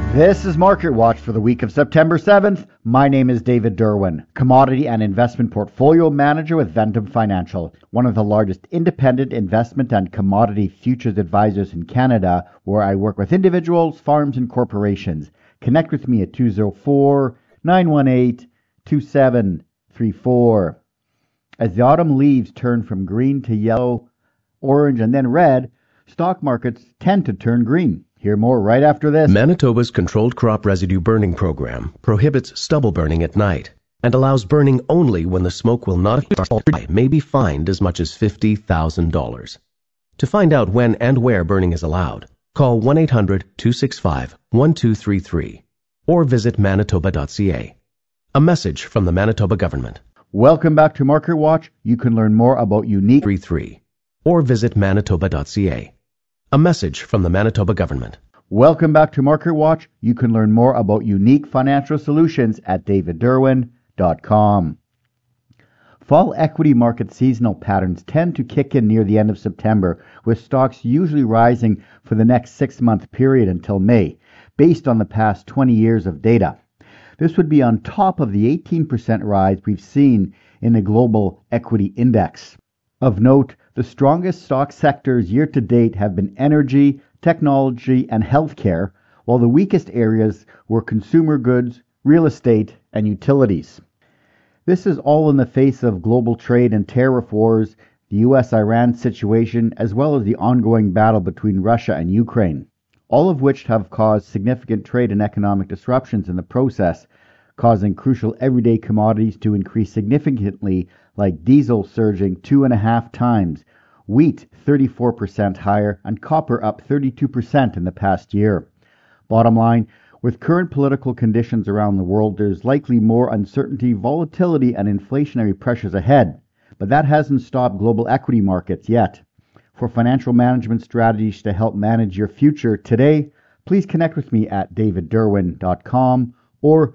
This is Market Watch for the week of September 7th. My name is David Derwin, Commodity and Investment Portfolio Manager with Ventum Financial, one of the largest independent investment and commodity futures advisors in Canada, where I work with individuals, farms, and corporations. Connect with me at 204-918-2734. As the autumn leaves turn from green to yellow, orange, and then red, stock markets tend to turn green. Hear more right after this. Manitoba's Controlled Crop Residue Burning Program prohibits stubble burning at night and allows burning only when the smoke will not may be fined as much as $50,000. To find out when and where burning is allowed, call 1-800-265-1233 or visit manitoba.ca. A message from the Manitoba government. Welcome back to Market Watch. You can learn more about unique 33 or visit manitoba.ca. A message from the Manitoba government. Welcome back to Market Watch. You can learn more about unique financial solutions at davidderwin.com. Fall equity market seasonal patterns tend to kick in near the end of September, with stocks usually rising for the next 6-month period until May, based on the past 20 years of data. This would be on top of the 18% rise we've seen in the global equity index. Of note, the strongest stock sectors year to date have been energy, technology, and healthcare, while the weakest areas were consumer goods, real estate, and utilities. This is all in the face of global trade and tariff wars, the US-Iran situation, as well as the ongoing battle between Russia and Ukraine, all of which have caused significant trade and economic disruptions in the process, causing crucial everyday commodities to increase significantly, like diesel surging 2.5 times, wheat 34% higher, and copper up 32% in the past year. Bottom line, with current political conditions around the world, there's likely more uncertainty, volatility, and inflationary pressures ahead. But that hasn't stopped global equity markets yet. For financial management strategies to help manage your future today, please connect with me at davidderwin.com or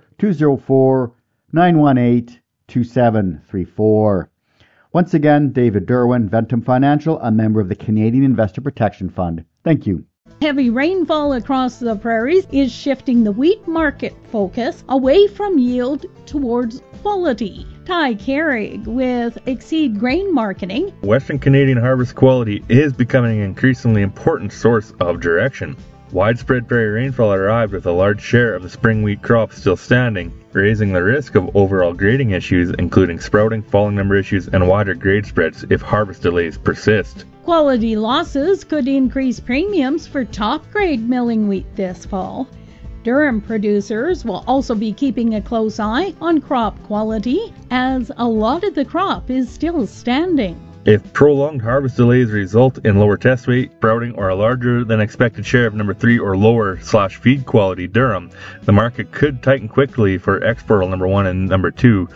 204-918-2734. Once again, David Derwin, Ventum Financial, a member of the Canadian Investor Protection Fund. Thank you. Heavy rainfall across the prairies is shifting the wheat market focus away from yield towards quality. Ty Carrig with Exceed Grain Marketing. Western Canadian harvest quality is becoming an increasingly important source of direction. Widespread prairie rainfall arrived with a large share of the spring wheat crop still standing, raising the risk of overall grading issues, including sprouting, falling number issues, and wider grade spreads if harvest delays persist. Quality losses could increase premiums for top-grade milling wheat this fall. Durham producers will also be keeping a close eye on crop quality, as a lot of the crop is still standing. If prolonged harvest delays result in lower test weight, sprouting, or a larger than expected share of number 3 or lower / feed quality durum, the market could tighten quickly for exportal number 1 and number 2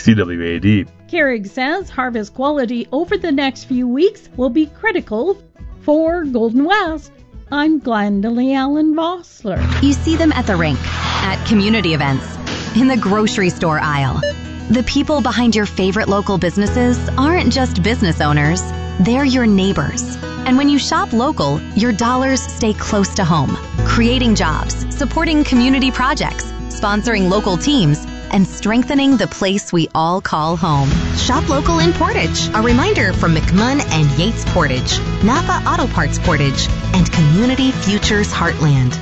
CWAD. Carrig says harvest quality over the next few weeks will be critical for Golden West. I'm Glendalee Allen Vossler. You see them at the rink, at community events, in the grocery store aisle. The people behind your favorite local businesses aren't just business owners, they're your neighbors. And when you shop local, your dollars stay close to home, creating jobs, supporting community projects, sponsoring local teams, and strengthening the place we all call home. Shop local in Portage. A reminder from McMunn and Yates Portage, Napa Auto Parts Portage, and Community Futures Heartland.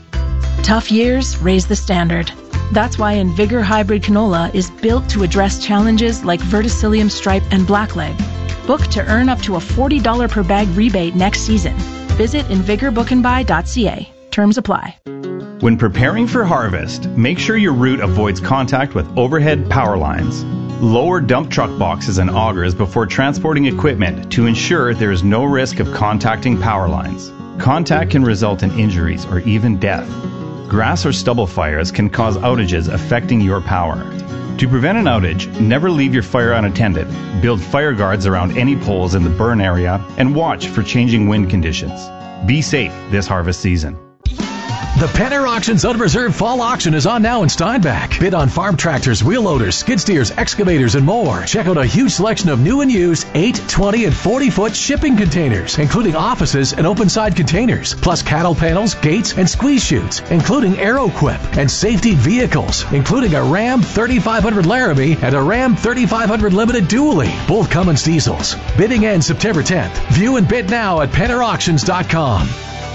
Tough years raise the standard. That's why Invigor Hybrid Canola is built to address challenges like verticillium stripe and blackleg. Book to earn up to a $40 per bag rebate next season. Visit invigorbookandbuy.ca. Terms apply. When preparing for harvest, make sure your route avoids contact with overhead power lines. Lower dump truck boxes and augers before transporting equipment to ensure there is no risk of contacting power lines. Contact can result in injuries or even death. Grass or stubble fires can cause outages affecting your power. To prevent an outage, never leave your fire unattended. Build fire guards around any poles in the burn area and watch for changing wind conditions. Be safe this harvest season. The Penner Auctions Unreserved Fall Auction is on now in Steinbach. Bid on farm tractors, wheel loaders, skid steers, excavators, and more. Check out a huge selection of new and used 8, 20, and 40-foot shipping containers, including offices and open-side containers, plus cattle panels, gates, and squeeze chutes, including AeroQuip, and safety vehicles, including a Ram 3500 Laramie and a Ram 3500 Limited Dually, both Cummins diesels. Bidding ends September 10th. View and bid now at PennerAuctions.com.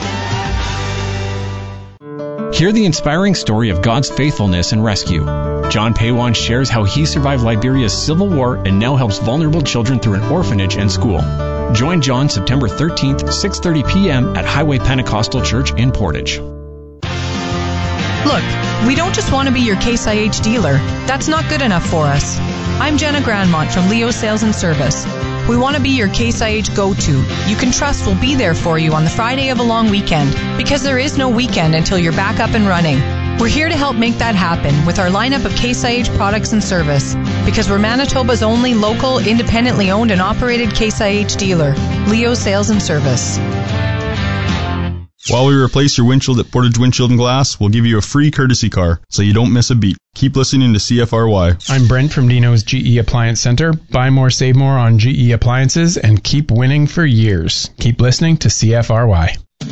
Hear the inspiring story of God's faithfulness and rescue. John Paywan shares how he survived Liberia's civil war and now helps vulnerable children through an orphanage and school. Join John September 13th, 6:30 p.m. at Highway Pentecostal Church in Portage. Look, we don't just want to be your Case IH dealer. That's not good enough for us. I'm Jenna Grandmont from Leo Sales and Service. We want to be your Case IH go-to. You can trust we'll be there for you on the Friday of a long weekend, because there is no weekend until you're back up and running. We're here to help make that happen with our lineup of Case IH products and service, because we're Manitoba's only local, independently owned and operated Case IH dealer, Leo Sales and Service. While we replace your windshield at Portage Windshield and Glass, we'll give you a free courtesy car, so you don't miss a beat. Keep listening to CFRY. I'm Brent from Dino's GE Appliance Center. Buy more, save more on GE appliances, and keep winning for years. Keep listening to CFRY.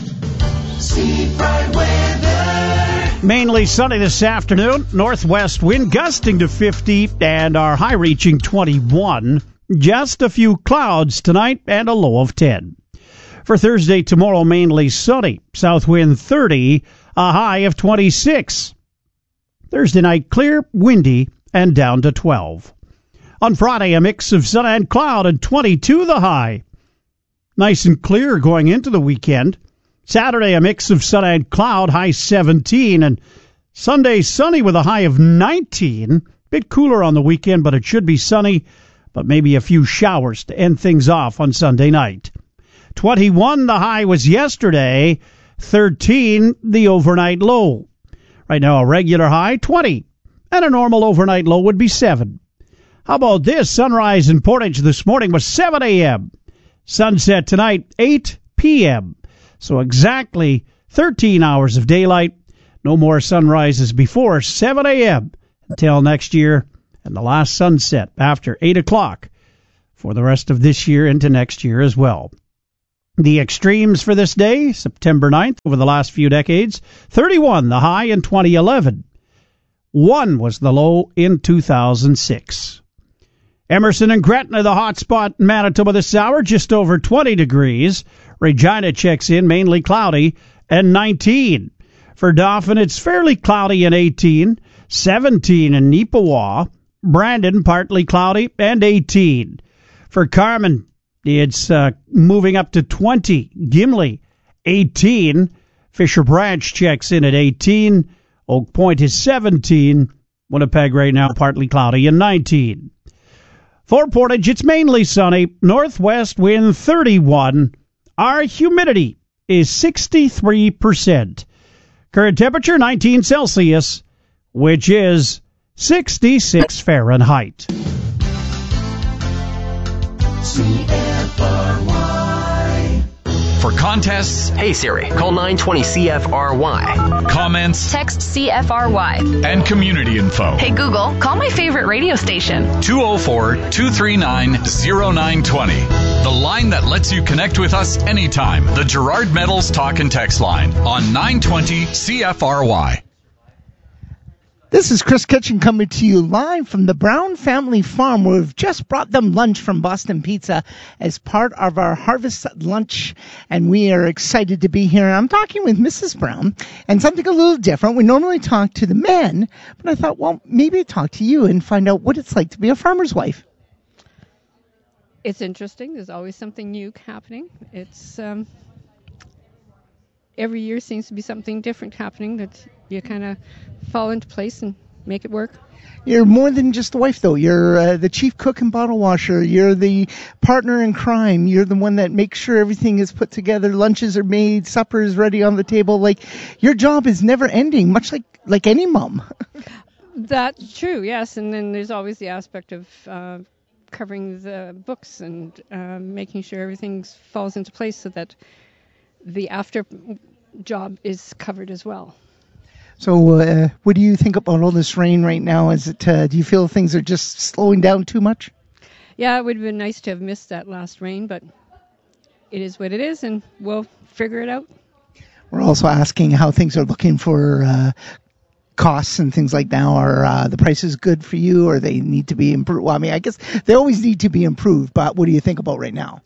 Mainly sunny this afternoon. Northwest wind gusting to 50 and our high reaching 21. Just a few clouds tonight and a low of 10. For Thursday, tomorrow, mainly sunny. South wind 30, a high of 26. Thursday night, clear, windy, and down to 12. On Friday, a mix of sun and cloud and 22 the high. Nice and clear going into the weekend. Saturday, a mix of sun and cloud, high 17. And Sunday, sunny with a high of 19. Bit cooler on the weekend, but it should be sunny, but maybe a few showers to end things off on Sunday night. 21 the high was yesterday, 13 the overnight low. Right now a regular high 20, and a normal overnight low would be 7. How about this? Sunrise in Portage this morning was 7 a.m. Sunset tonight 8 p.m. So exactly 13 hours of daylight. No more sunrises before 7 a.m. until next year, and the last sunset after 8 o'clock for the rest of this year into next year as well. The extremes for this day, September 9th, over the last few decades, 31 the high in 2011. 1 was the low in 2006. Emerson and Gretna, the hot spot in Manitoba this hour, just over 20 degrees. Regina checks in, mainly cloudy, and 19. For Dauphin, it's fairly cloudy and 18. 17 in Neepawa. Brandon, partly cloudy, and 18. For Carmen, it's moving up to 20. Gimli, 18. Fisher Branch checks in at 18. Oak Point is 17. Winnipeg right now partly cloudy and 19. For Portage, it's mainly sunny. Northwest wind 31. Our humidity is 63%. Current temperature 19 Celsius, which is 66 Fahrenheit. CFRY. For contests, hey Siri, call 920 CFRY. Comments, text CFRY. And community info. Hey Google, call my favorite radio station. 204-239-0920. The line that lets you connect with us anytime. The Gerard Metals Talk and Text line on 920 CFRY. This is Chris Kitchen coming to you live from the Brown Family Farm, where we've just brought them lunch from Boston Pizza as part of our harvest lunch, and we are excited to be here. I'm talking with Mrs. Brown, and something a little different. We normally talk to the men, but I thought, well, maybe I'd talk to you and find out what it's like to be a farmer's wife. It's interesting. There's always something new happening. It's every year seems to be something different happening that you kind of fall into place and make it work. You're more than just a wife, though. You're the chief cook and bottle washer. You're the partner in crime. You're the one that makes sure everything is put together, lunches are made, supper is ready on the table. Like, your job is never ending, much like any mom. That's true, yes. And then there's always the aspect of covering the books and making sure everything falls into place so that the after job is covered as well. So what do you think about all this rain right now? Is it? Do you feel things are just slowing down too much? Yeah, it would have been nice to have missed that last rain, but it is what it is, and we'll figure it out. We're also asking how things are looking for costs and things like that. Are the prices good for you, or they need to be improved? Well, I mean, I guess they always need to be improved, but what do you think about right now?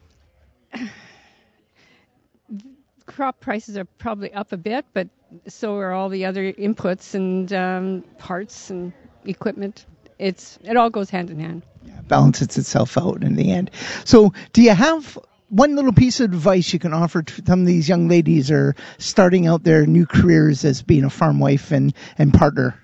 Crop prices are probably up a bit, but so are all the other inputs and parts and equipment. It all goes hand in hand. Yeah, balances itself out in the end. So do you have one little piece of advice you can offer to some of these young ladies who are starting out their new careers as being a farm wife and partner?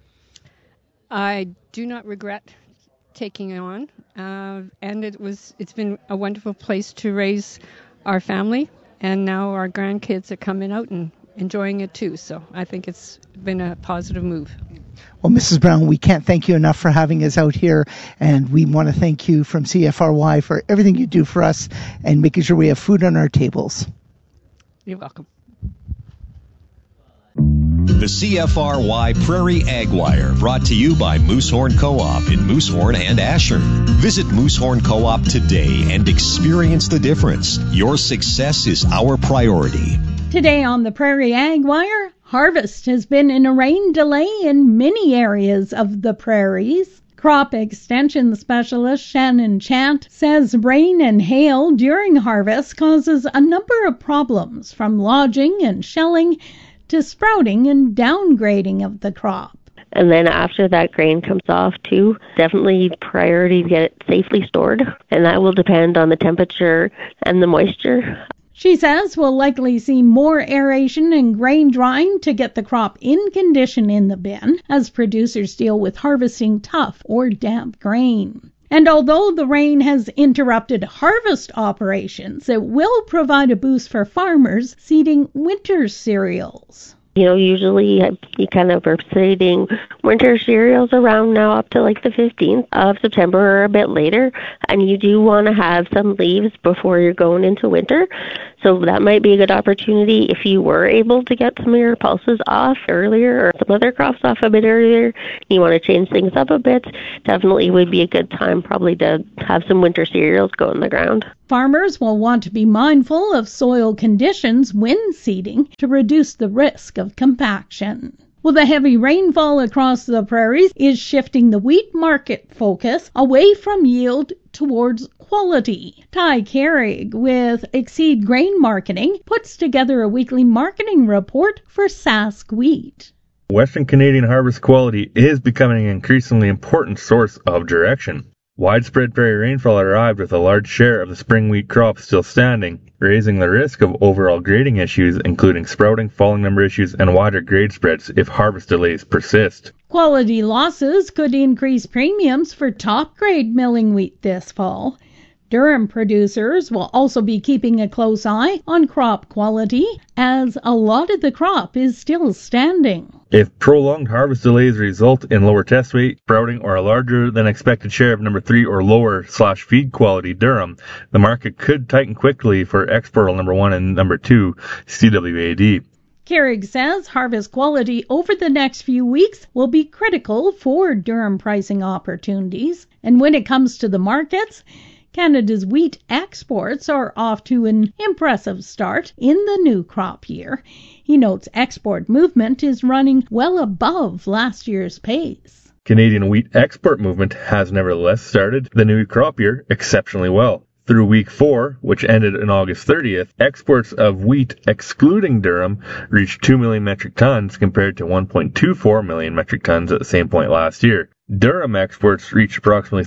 I do not regret taking it on, and it's been a wonderful place to raise our family, and now our grandkids are coming out and enjoying it too. So I think it's been a positive move. Well, Mrs. Brown, we can't thank you enough for having us out here, and we want to thank you from CFRY for everything you do for us and making sure we have food on our tables. You're welcome. The CFRY Prairie Ag Wire, brought to you by Moosehorn Co-op in Moosehorn and Asher. Visit Moosehorn Co-op today and experience the difference. Your success is our priority. Today on the Prairie Ag Wire, harvest has been in a rain delay in many areas of the prairies. Crop extension specialist Shannon Chant says rain and hail during harvest causes a number of problems, from lodging and shelling to sprouting and downgrading of the crop. And then after that grain comes off too, definitely priority to get it safely stored, and that will depend on the temperature and the moisture. She says we'll likely see more aeration and grain drying to get the crop in condition in the bin as producers deal with harvesting tough or damp grain. And although the rain has interrupted harvest operations, it will provide a boost for farmers seeding winter cereals. You know, usually you kind of are seeding winter cereals around now up to like the 15th of September or a bit later, and you do want to have some leaves before you're going into winter. So that might be a good opportunity if you were able to get some of your pulses off earlier or some other crops off a bit earlier. You want to change things up a bit. Definitely would be a good time probably to have some winter cereals go in the ground. Farmers will want to be mindful of soil conditions when seeding to reduce the risk of compaction. Well, the heavy rainfall across the prairies is shifting the wheat market focus away from yield towards quality. Ty Carrig with Exceed Grain Marketing puts together a weekly marketing report for Sask Wheat. Western Canadian harvest quality is becoming an increasingly important source of direction. Widespread prairie rainfall arrived with a large share of the spring wheat crop still standing, raising the risk of overall grading issues, including sprouting, falling number issues, and wider grade spreads if harvest delays persist. Quality losses could increase premiums for top-grade milling wheat this fall. Durham producers will also be keeping a close eye on crop quality, as a lot of the crop is still standing. If prolonged harvest delays result in lower test weight, sprouting, or a larger than expected share of number 3 or lower / feed quality Durham, the market could tighten quickly for export number 1 and number 2 CWAD. Carrig says harvest quality over the next few weeks will be critical for Durham pricing opportunities. And when it comes to the markets, Canada's wheat exports are off to an impressive start in the new crop year. He notes export movement is running well above last year's pace. Canadian wheat export movement has nevertheless started the new crop year exceptionally well. Through week 4, which ended on August 30th, exports of wheat excluding Durham reached 2 million metric tons compared to 1.24 million metric tons at the same point last year. Durham exports reached approximately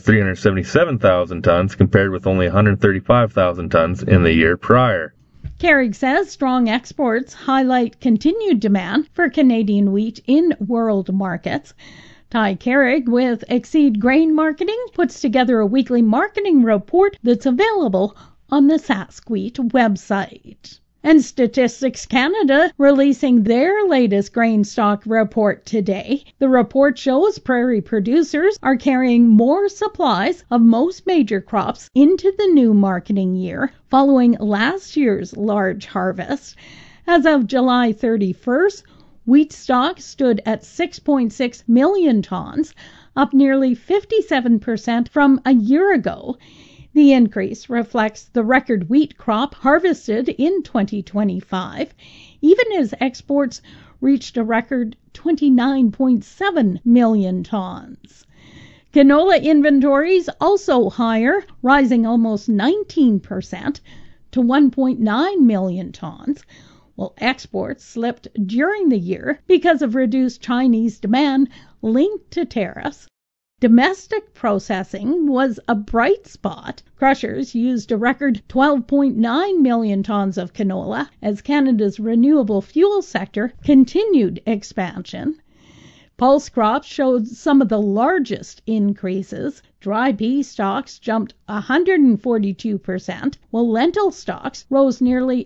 377,000 tons compared with only 135,000 tons in the year prior. Carrig says strong exports highlight continued demand for Canadian wheat in world markets. Ty Carrig with Exceed Grain Marketing puts together a weekly marketing report that's available on the Sask Wheat website. And Statistics Canada releasing their latest grain stock report today. The report shows prairie producers are carrying more supplies of most major crops into the new marketing year following last year's large harvest. As of July 31st, wheat stocks stood at 6.6 million tons, up nearly 57% from a year ago. The increase reflects the record wheat crop harvested in 2025, even as exports reached a record 29.7 million tons. Canola inventories also higher, rising almost 19% to 1.9 million tons, while exports slipped during the year because of reduced Chinese demand linked to tariffs. Domestic processing was a bright spot. Crushers used a record 12.9 million tons of canola as Canada's renewable fuel sector continued expansion. Pulse crops showed some of the largest increases. Dry pea stocks jumped 142%, while lentil stocks rose nearly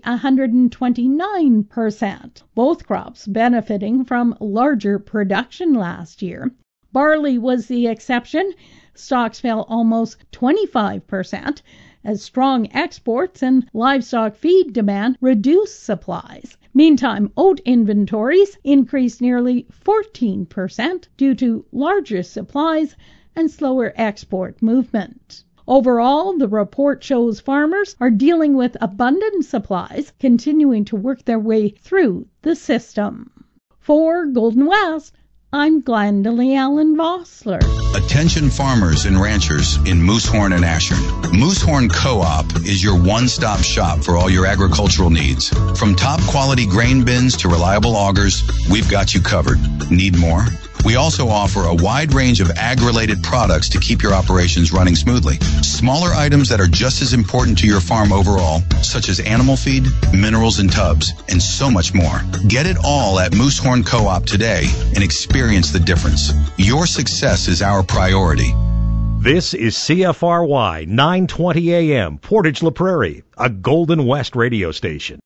129%, both crops benefiting from larger production last year. Barley was the exception. Stocks fell almost 25% as strong exports and livestock feed demand reduced supplies. Meantime, oat inventories increased nearly 14% due to larger supplies and slower export movement. Overall, the report shows farmers are dealing with abundant supplies, continuing to work their way through the system. For Golden West, I'm Glendalee Allen Vossler. Attention farmers and ranchers in Moosehorn and Ashern. Moosehorn Co-op is your one-stop shop for all your agricultural needs. From top quality grain bins to reliable augers, we've got you covered. Need more? We also offer a wide range of ag-related products to keep your operations running smoothly. Smaller items that are just as important to your farm overall, such as animal feed, minerals and tubs, and so much more. Get it all at Moosehorn Co-op today and experience the difference. Your success is our priority. This is CFRY 920 AM, Portage La Prairie, a Golden West radio station.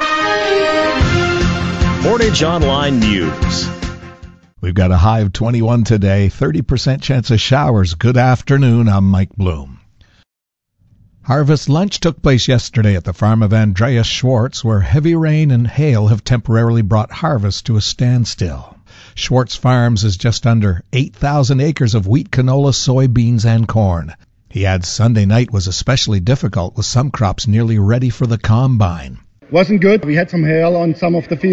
Portage Online News. We've got a high of 21 today, 30% chance of showers. Good afternoon, I'm Mike Bloom. Harvest lunch took place yesterday at the farm of Andreas Schwartz, where heavy rain and hail have temporarily brought harvest to a standstill. Schwartz Farms is just under 8,000 acres of wheat, canola, soybeans, and corn. He adds Sunday night was especially difficult, with some crops nearly ready for the combine. Wasn't good. We had some hail on some of the fields.